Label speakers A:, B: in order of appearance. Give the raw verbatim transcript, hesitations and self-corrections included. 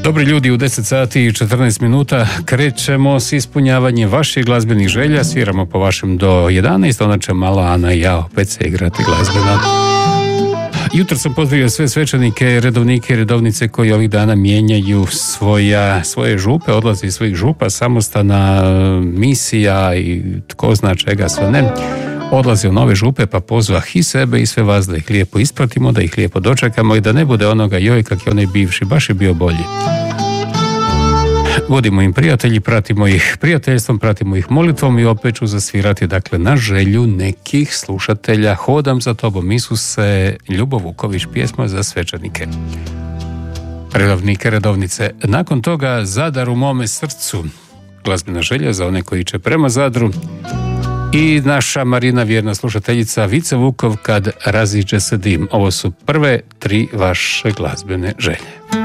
A: Dobri ljudi, u deset sati i četrnaest minuta krećemo s ispunjavanjem vaših glazbenih želja, sviramo po vašem do jedanaest, onda će malo Ana i ja opet se igrati glazbeno. Jutro sam pozdravio sve svećenike, redovnike i redovnice koji ovih dana mijenjaju svoja, svoje župe, odlaze iz svojih župa, samostana, misija i tko zna čega sve ne. Odlaze u nove župe, pa pozvah i sebe i sve vas da ih lijepo ispratimo, da ih lijepo dočekamo i da ne bude onoga joj kak je onaj bivši, baš je bio bolji. Budimo im prijatelji, pratimo ih prijateljstvom, pratimo ih molitvom i opet ću zasvirati, dakle, na želju nekih slušatelja. Hodam za tobom, Isuse, Ljubo Vuković, pjesma za svećenike, redovnike, redovnice. Nakon toga Zadar u mome srcu, glazbena želja za one koji će prema Zadru. I naša Marina, vjerna slušateljica, Vice Vukov, kad raziđe se dim. Ovo su prve tri vaše glazbene želje.